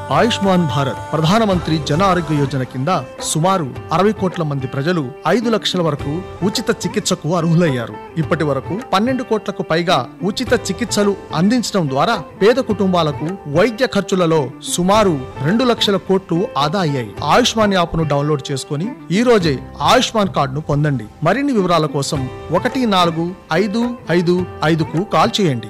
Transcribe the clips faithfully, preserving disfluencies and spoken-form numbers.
ఆయుష్మాన్ భారత్ ప్రధానమంత్రి జన ఆరోగ్య యోజన కింద సుమారు అరవై కోట్ల మంది ప్రజలు ఐదు లక్షల వరకు ఉచిత చికిత్సకు అర్హులయ్యారు. ఇప్పటి వరకు పన్నెండు కోట్లకు పైగా ఉచిత చికిత్సలు అందించడం ద్వారా పేద కుటుంబాలకు వైద్య ఖర్చులలో సుమారు రెండు లక్షల కోట్లు ఆదా అయ్యాయి. ఆయుష్మాన్ యాప్ ను డౌన్లోడ్ చేసుకుని ఈ రోజే ఆయుష్మాన్ కార్డును పొందండి. మరిన్ని వివరాల కోసం ఒకటి నాలుగు ఐదు ఐదు ఐదుకు కాల్ చేయండి.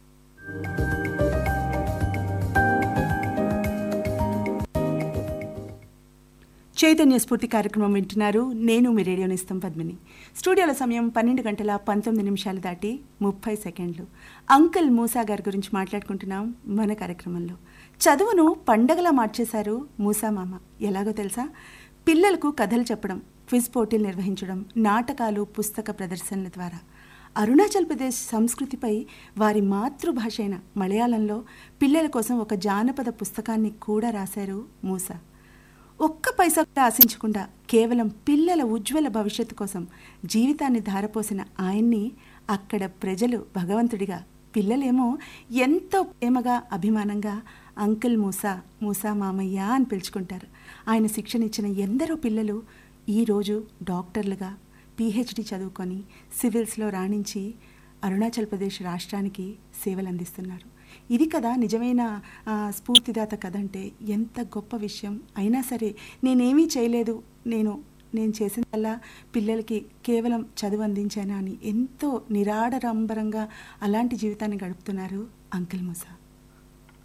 చైతన్య స్ఫూర్తి కార్యక్రమం వింటున్నారు. నేను మీ రేడియో నిస్తం పద్మిని. స్టూడియోల సమయం పన్నెండు గంటల పంతొమ్మిది నిమిషాలు దాటి ముప్పై సెకండ్లు. అంకుల్ మూసా గారి గురించి మాట్లాడుకుంటున్నాం మన కార్యక్రమంలో. చదువును పండగలా మార్చేశారు మూసా మామ. ఎలాగో తెలుసా? పిల్లలకు కథలు చెప్పడం, క్విజ్ పోటీలు నిర్వహించడం, నాటకాలు, పుస్తక ప్రదర్శనల ద్వారా అరుణాచల్ ప్రదేశ్ సంస్కృతిపై వారి మాతృభాష అయిన మలయాళంలో పిల్లల కోసం ఒక జానపద పుస్తకాన్ని కూడా రాశారు మూసా. ఒక్క పైసా కూడా ఆశించకుండా కేవలం పిల్లల ఉజ్వల భవిష్యత్తు కోసం జీవితాన్ని ధారపోసిన ఆయన్ని అక్కడ ప్రజలు భగవంతుడిగా, పిల్లలేమో ఎంతో ప్రేమగా, అభిమానంగా అంకుల్ మూసా, మూసా మామయ్య అని పిలుచుకుంటారు. ఆయన శిక్షణ ఇచ్చిన ఎందరో పిల్లలు ఈరోజు డాక్టర్లుగా పీహెచ్డీ చదువుకొని సివిల్స్లో రాణించి అరుణాచల్ ప్రదేశ్ రాష్ట్రానికి సేవలు అందిస్తున్నారు. ఇది కదా నిజమైన స్ఫూర్తిదాత కథ అంటే. ఎంత గొప్ప విషయం. అయినా సరే నేనేమీ చేయలేదు, నేను నేను చేసినల్లా పిల్లలకి కేవలం చదువు అందించాను అని ఎంతో నిరాడంబరంగా అలాంటి జీవితాన్ని గడుపుతున్నారు అంకుల్ మూసా.